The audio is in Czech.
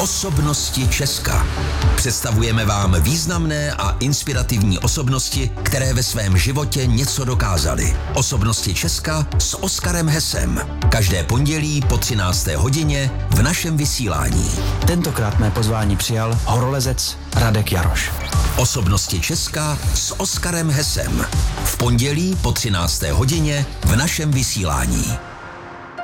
Osobnosti Česka. Představujeme vám významné a inspirativní osobnosti, které ve svém životě něco dokázaly. Osobnosti Česka s Oskarem Hesem. Každé pondělí po 13. hodině v našem vysílání. Tentokrát mé pozvání přijal horolezec Radek Jaroš. Osobnosti Česka s Oskarem Hesem. V pondělí po 13. hodině v našem vysílání.